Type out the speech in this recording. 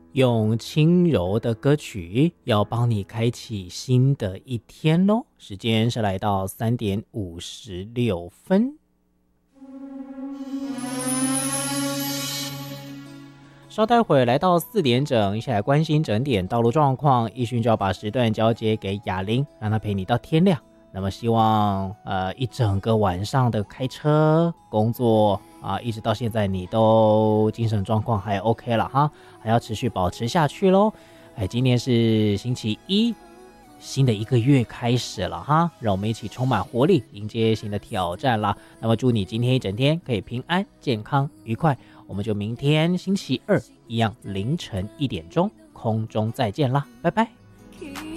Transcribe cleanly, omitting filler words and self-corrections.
用轻柔的歌曲要帮你开启新的一天咯。时间是来到3点56分。稍待会来到4点整，一起来关心整点道路状况。一勋就要把时段交接给雅玲，让她陪你到天亮。那么希望一整个晚上的开车工作一直到现在你都精神状况还 OK 了哈，还要持续保持下去咯。今天是星期一，新的一个月开始了哈，让我们一起充满活力迎接新的挑战啦。那么祝你今天一整天可以平安健康愉快，我们就明天星期二一样凌晨1点钟空中再见啦，拜拜。